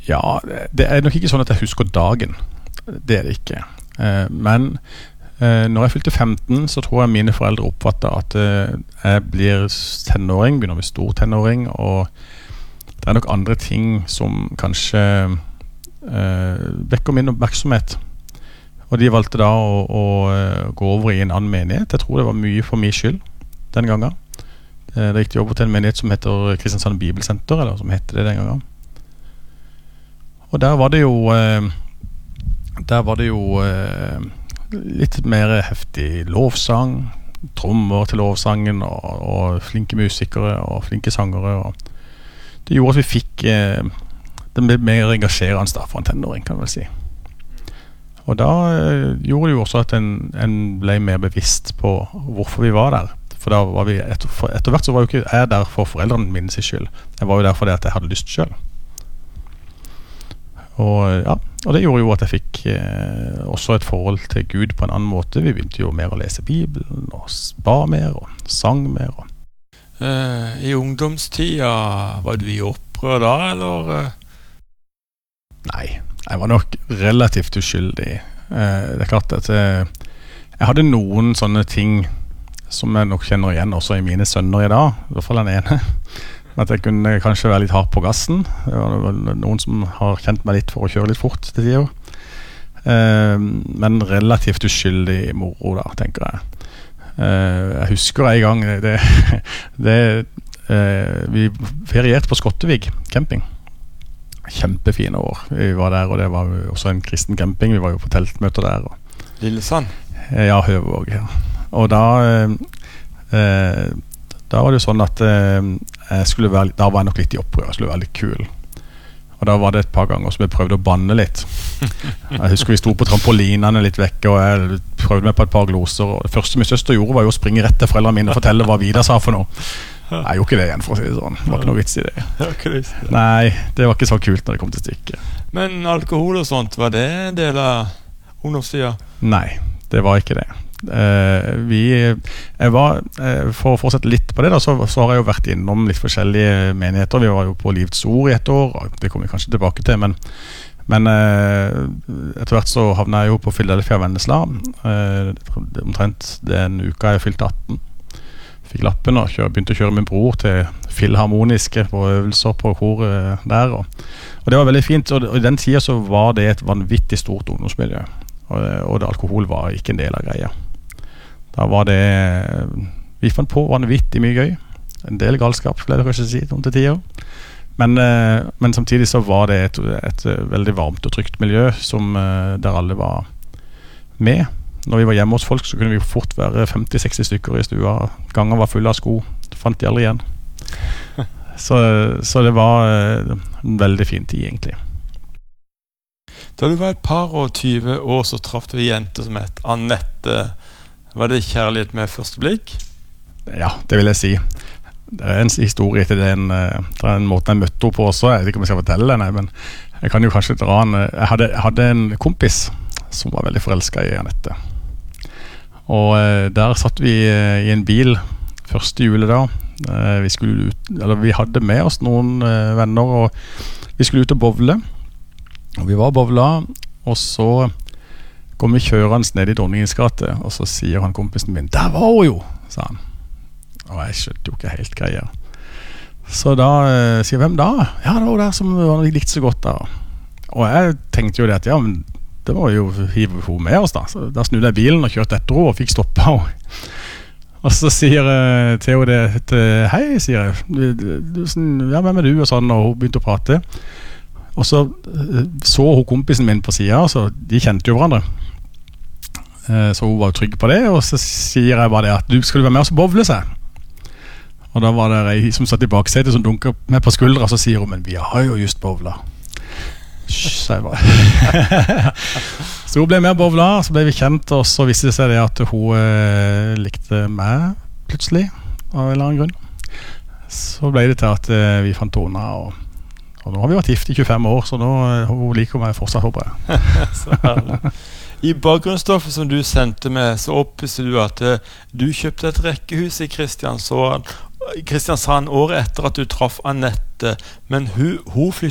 Ja, det nok ikke sånn at jeg husker dagen. Det det ikke. Men når jeg fylte 15, så tror jeg mine foreldre oppfattet at jeg blir tenåring, begynner å bli stor tenåring, og det nok andre ting som kanskje vekker min oppmerksomhet. Og de valgte da å gå over i en annen menighet. Jeg tror det var mye for min skyld den gangen. Det gikk over til en menighet som heter Kristiansand Bibelsenter, eller som heter det den gangen. Og der var det jo litt mer heftig lovsang, trommer til lovsangen, og flinke musikere og flinke sangere. Og det gjorde at vi fikk det ble mer engasjerende da, for en tenåring, kan man si. Og da gjorde det jo også at en ble mer bevisst på hvorfor vi var der. For da var vi etter hvert så var jo ikke jeg der for foreldrene mine sin skyld. Jeg var jo der fordi at jeg hadde lyst selv. Og det gjorde jo at jeg fikk også et forhold til Gud på en annen måte. Vi begynte jo mer å lese Bibelen, og ba mer, og sang mer. I ungdomstida, var du i opprør da, eller? Nei, jeg var nok relativt uskyldig. Det klart at jeg hadde noen sånne ting som jeg nok kjenner igjen også i mine sønner i dag, i hvert fall den ene. At jeg kunne kanskje være litt hard på gassen. Det var noen som har kjent meg litt for å kjøre litt fort til tider. Men relativt uskyldig moro da, tenker jeg. Jeg husker en gang vi ferierte på Skottevik camping. Kjempefine år. Vi var der, og det var jo også en kristen camping. Vi var jo på teltmøter der. Lillesand? Ja, Høvåg. Ja. Og da var det jo sånn at da var jeg nok litt i opprør. Jeg skulle være litt kul. Og da var det et par ganger som jeg prøvde å banne litt. Jeg husker vi sto på trampolinene litt vekke, og jeg prøvde meg på et par gloser. Og det første min søster gjorde var jo å springe rett til foreldrene mine og fortelle hva Vidar sa for noe. Jeg gjorde ikke det igjen, for å si det sånn. Det var ikke noe vits i det. Nei, det var ikke så kult når det kom til stykket. Men alkohol og sånt, var det en del av ungdomstida? Nei, det var ikke det. For å fortsette litt på det da, så har jeg jo vært innom litt forskjellige menigheter. Vi var jo på Livets Ord i et år, og det kommer vi kanskje tilbake til, men etter hvert så havnet jeg jo på Philadelphia Vennesla, omtrent den uka jeg fylte 18. Fikk lappen og begynte å kjøre min bror til Filharmoniske på øvelser på koret der, og det var veldig fint. Og i den tiden så var det et vanvittig stort ungdomsmiljø, og det alkohol var ikke en del av greia. Da var det vi fant på vanvittig mye gøy, en del galskap skulle jeg kanskje si om til tider, men samtidig så var det et veldig varmt og trygt miljø som der alle var med. Når vi var hjemme hos folk så kunne vi fort være 50-60 stykker i stua, gangen var full av sko, fant de aldri igjen. Så det var en veldig fin tid egentlig. Da du var et par og 20 år så traff du en jente som het Annette. Var det kjærlighet med første blikk? Ja, det vil jeg si. Det en historie til den måten jeg møtte henne på også. Jeg vet ikke om jeg skal fortelle den, men jeg kan jo kanskje dra den. Jeg hadde en kompis som var veldig forelsket i Annette. Og der satt vi i en bil første juledag. Vi hadde med oss noen venner, og vi skulle ut og bowle. Og vi var bowla, og så kom vi kjørende ned i Dronningens gate, og så sier han kompisen min, «Der var hun jo!» sa han. Og jeg skjønte jo ikke helt greier. Så da sier jeg, «Hvem da?» «Ja, det var der som vi likte så godt da.» Og jeg tenkte jo det at, ja, men det var jo hive hun med oss da. Så da snudde jeg bilen og kjørte etter henne og fikk stoppet henne. Og så sier Theo det, «Hei», sier jeg, «Ja, hvem er du?» og sånn, og hun begynte å prate. Og så hun kompisen min på siden, så de kjente jo hverandre. Så hun var jo trygg på det, og så sier jeg bare det at skal du være med oss og bowle seg? Og da var det ei som satt i baksetet som dunker med på skuldra, og så sier hun, men vi har jo just bowla. Så jeg bare så hun ble med å bowle, så ble vi kjent, og så viste det seg det at hun likte meg plutselig av en eller annen grunn. Så ble det til at vi fant henne, og nå har vi vært gift i 25 år, så nå hun liker meg fortsatt, håper jeg. Så herlig. I bakgrunnsstoffet som du sendte med, så opplyste du at du kjøpte et rekkehus i Kristiansand året etter at du traff Annette, men hun flyttet